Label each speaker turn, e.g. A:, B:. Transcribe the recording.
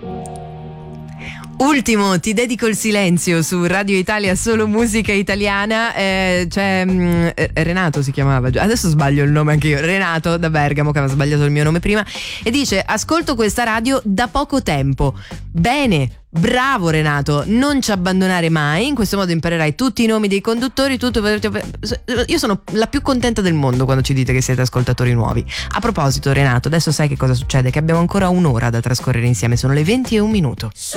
A: Ultimo, ti dedico il silenzio su Radio Italia, solo musica italiana. C'è Renato si chiamava, adesso sbaglio il nome anche io, Renato da Bergamo, che aveva sbagliato il mio nome prima, e dice: ascolto questa radio da poco tempo. Bene, bravo Renato, non ci abbandonare mai, in questo modo imparerai tutti i nomi dei conduttori, tutto. Io sono la più contenta del mondo quando ci dite che siete ascoltatori nuovi. A proposito Renato, adesso sai che cosa succede? Che abbiamo ancora un'ora da trascorrere insieme, sono le 20:01.